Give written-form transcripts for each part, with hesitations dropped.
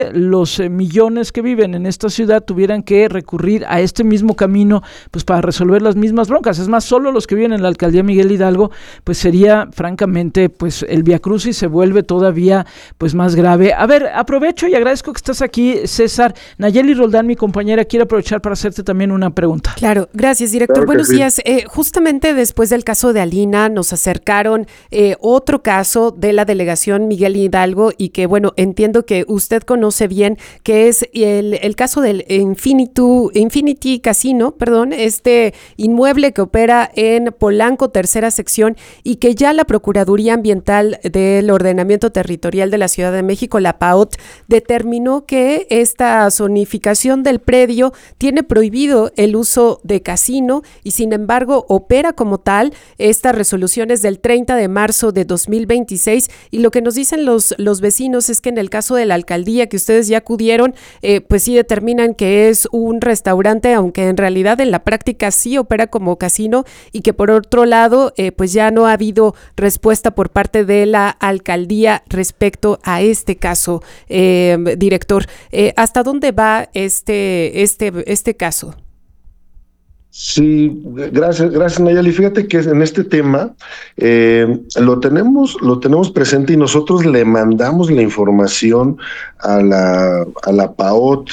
los millones que viven en esta ciudad tuvieran que recurrir a este mismo camino pues para resolver las mismas broncas. Es más, solo los que viven en la alcaldía Miguel Hidalgo, pues sería francamente pues el viacrucis se vuelve todavía pues más grave. A ver, aprovecho y agradezco que estás aquí, César. Nayeli Roldán, mi compañera, quiere aprovechar para hacerte también una pregunta. Claro, gracias, director. Claro, Buenos sí. días. Justamente después del caso de Alina nos acercaron otro caso de la delegación Miguel Hidalgo y que, bueno, entiendo que usted conoce bien, que es el caso del Infinity Casino, este inmueble que opera en Polanco, tercera sección, y que ya la Procuraduría Ambiental del Ordenamiento Territorial de la Ciudad de México, la PAOT, determinó que esta zonificación del predio tiene prohibido el uso de casino y sin embargo opera como tal. Esta resolución es del 30 de marzo de 2026 y lo que nos dicen los vecinos es que en el caso de la alcaldía que ustedes ya acudieron, pues sí determinan que es un restaurante, aunque en realidad en la práctica sí opera como casino y que por otro lado, pues ya no ha habido respuesta por parte de la alcaldía respecto a este caso, director. ¿Hasta dónde va este caso? Sí, gracias Nayeli. Fíjate que en este tema lo tenemos presente y nosotros le mandamos la información a la PAOT,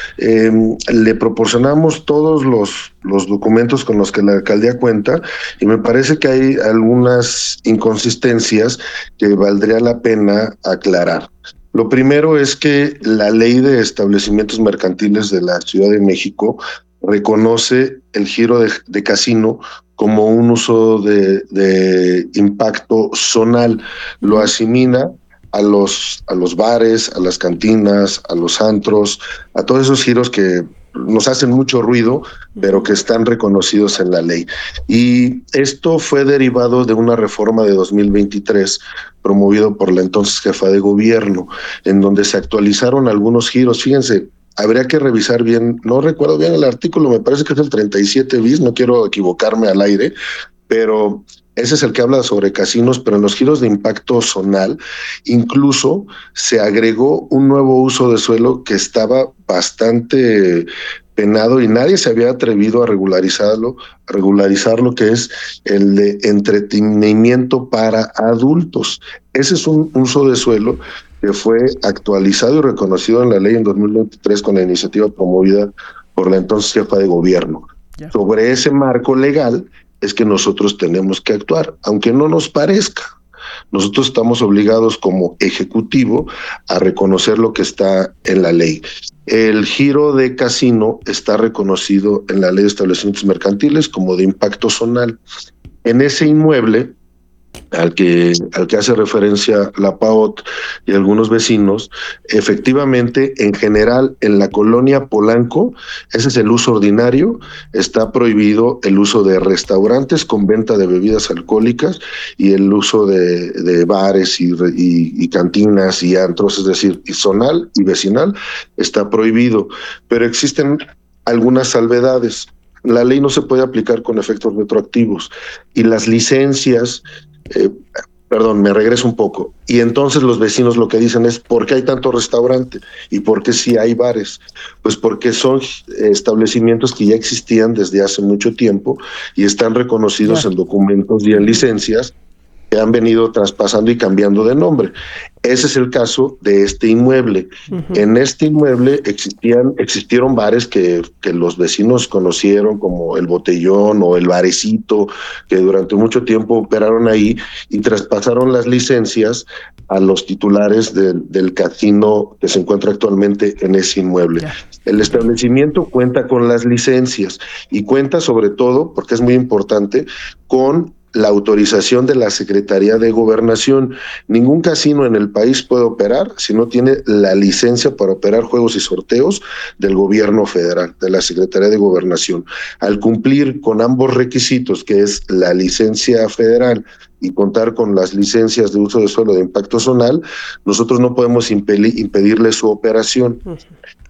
le proporcionamos todos los documentos con los que la alcaldía cuenta y me parece que hay algunas inconsistencias que valdría la pena aclarar. Lo primero es que la ley de establecimientos mercantiles de la Ciudad de México reconoce el giro de casino como un uso de impacto zonal, lo asimila a los bares, a las cantinas, a los antros, a todos esos giros que nos hacen mucho ruido, pero que están reconocidos en la ley. Y esto fue derivado de una reforma de 2023 promovido por la entonces jefa de gobierno, en donde se actualizaron algunos giros. Fíjense, habría que revisar bien, no recuerdo bien el artículo, me parece que es el 37 bis, no quiero equivocarme al aire, pero ese es el que habla sobre casinos, pero en los giros de impacto zonal incluso se agregó un nuevo uso de suelo que estaba bastante penado y nadie se había atrevido a regularizar lo que es el de entretenimiento para adultos. Ese es un uso de suelo que fue actualizado y reconocido en la ley en 2023 con la iniciativa promovida por la entonces jefa de gobierno. Ya. Sobre ese marco legal es que nosotros tenemos que actuar, aunque no nos parezca. Nosotros estamos obligados como ejecutivo a reconocer lo que está en la ley. El giro de casino está reconocido en la ley de establecimientos mercantiles como de impacto zonal. En ese inmueble al que hace referencia la PAOT y algunos vecinos, efectivamente, en general, en la colonia Polanco, ese es el uso ordinario, está prohibido el uso de restaurantes con venta de bebidas alcohólicas y el uso de bares y cantinas y antros, es decir, y zonal y vecinal, está prohibido, pero existen algunas salvedades. La ley no se puede aplicar con efectos retroactivos y las licencias me regreso un poco. Y entonces los vecinos lo que dicen es, ¿por qué hay tanto restaurante? ¿Y por qué sí hay bares? Pues porque son establecimientos que ya existían desde hace mucho tiempo y están reconocidos en documentos y en licencias que han venido traspasando y cambiando de nombre. Ese es el caso de este inmueble. En este inmueble existieron bares que los vecinos conocieron como el Botellón o el Barecito, que durante mucho tiempo operaron ahí y traspasaron las licencias a los titulares del casino que se encuentra actualmente en ese inmueble. El establecimiento cuenta con las licencias y cuenta sobre todo, porque es muy importante, con la autorización de la Secretaría de Gobernación. Ningún casino en el país puede operar si no tiene la licencia para operar juegos y sorteos del gobierno federal, de la Secretaría de Gobernación. Al cumplir con ambos requisitos, que es la licencia federal y contar con las licencias de uso de suelo de impacto zonal, nosotros no podemos impedirle su operación.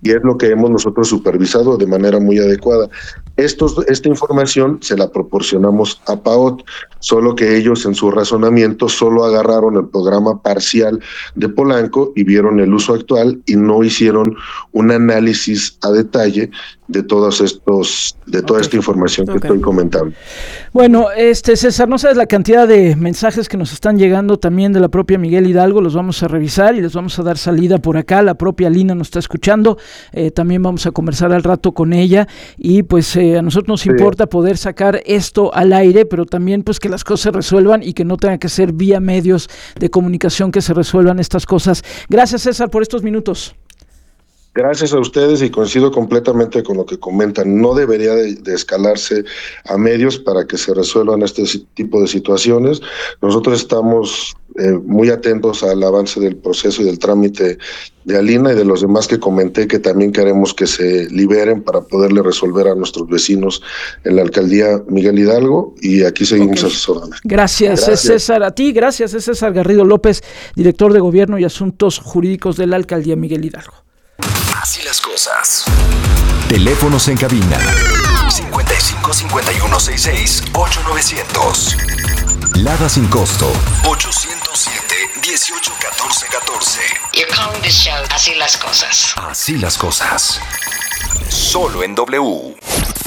y es lo que hemos nosotros supervisado de manera muy adecuada. Esta información se la proporcionamos a PAOT, solo que ellos en su razonamiento solo agarraron el programa parcial de Polanco y vieron el uso actual y no hicieron un análisis a detalle de toda esta información que estoy comentando. Bueno, César, no sabes la cantidad de mensajes que nos están llegando también de la propia Miguel Hidalgo, los vamos a revisar y les vamos a dar salida por acá. La propia Lina nos está escuchando, también vamos a conversar al rato con ella y pues a nosotros nos importa poder sacar esto al aire, pero también pues que las cosas se resuelvan y que no tenga que ser vía medios de comunicación que se resuelvan estas cosas. Gracias, César, por estos minutos. Gracias a ustedes y coincido completamente con lo que comentan. No debería de escalarse a medios para que se resuelvan este tipo de situaciones. Nosotros estamos muy atentos al avance del proceso y del trámite de Alina y de los demás que comenté, que también queremos que se liberen para poderle resolver a nuestros vecinos en la alcaldía Miguel Hidalgo, y aquí seguimos asesorando. Gracias, César. A ti, gracias, es César Garrido López, director de Gobierno y Asuntos Jurídicos de la alcaldía Miguel Hidalgo. Así las cosas. Teléfonos en cabina 55 51 66 8900. Lada sin costo 807 18 14 14. You're calling this show Así las cosas. Así las cosas. Solo en W.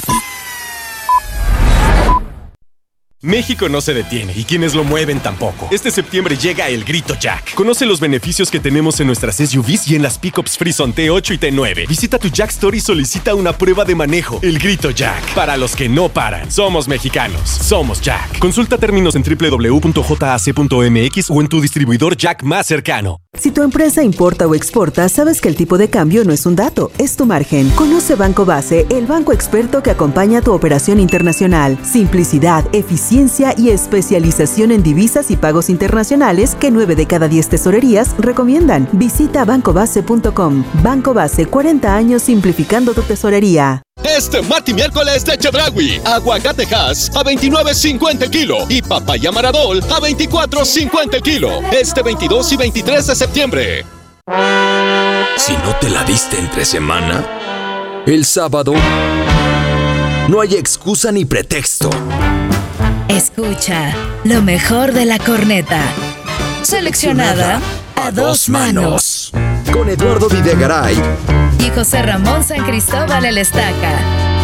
México no se detiene y quienes lo mueven tampoco. Este septiembre llega el Grito Jack. Conoce los beneficios que tenemos en nuestras SUVs y en las pickups Frison T8 y T9. Visita tu Jack Store y solicita una prueba de manejo. El Grito Jack. Para los que no paran. Somos mexicanos. Somos Jack. Consulta términos en www.jac.mx o en tu distribuidor Jack más cercano. Si tu empresa importa o exporta, sabes que el tipo de cambio no es un dato, es tu margen. Conoce Banco Base, el banco experto que acompaña tu operación internacional. Simplicidad, eficiencia y especialización en divisas y pagos internacionales que 9 de cada 10 tesorerías recomiendan. Visita bancobase.com. Banco Base, 40 años simplificando tu tesorería. Este martes y miércoles de Chedraui, aguacate Hass a $29.50 el kilo y papaya Maradol a $24.50 el kilo. Este 22 y 23 de septiembre. Si no te la diste entre semana, el sábado no hay excusa ni pretexto. Escucha lo mejor de la corneta, seleccionada a dos manos. Con Eduardo Videgaray Y José Ramón San Cristóbal el Estaca.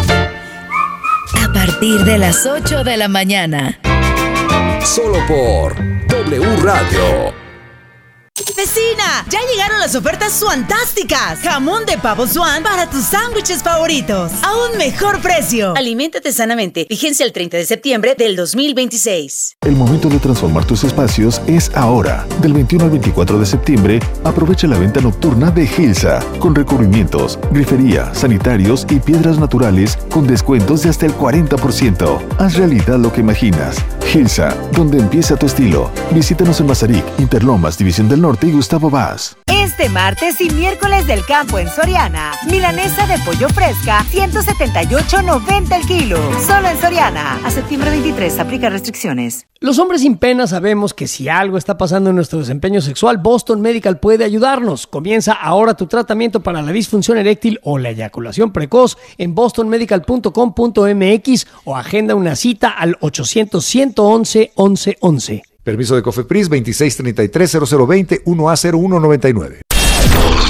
A partir de las 8 de la mañana. Solo por W Radio. ¡Vecina! ¡Ya llegaron las ofertas fantásticas! Jamón de pavo Swan para tus sándwiches favoritos. A un mejor precio. Aliméntate sanamente. Vigencia el 30 de septiembre del 2026. El momento de transformar tus espacios es ahora. Del 21 al 24 de septiembre, aprovecha la venta nocturna de Gilsa, con recubrimientos, grifería, sanitarios y piedras naturales con descuentos de hasta el 40%. Haz realidad lo que imaginas. Gilsa, donde empieza tu estilo. Visítanos en Mazarik, Interlomas, División del Norte y Gustavo Vaz. Este martes y miércoles del campo en Soriana, milanesa de pollo fresca, $178.90 el kilo. Solo en Soriana. A septiembre 23, aplica restricciones. Los hombres sin pena sabemos que si algo está pasando en nuestro desempeño sexual, Boston Medical puede ayudarnos. Comienza ahora tu tratamiento para la disfunción eréctil o la eyaculación precoz en bostonmedical.com.mx o agenda una cita al 800-111-1111. Permiso de COFEPRIS 2633-0020 1A0199.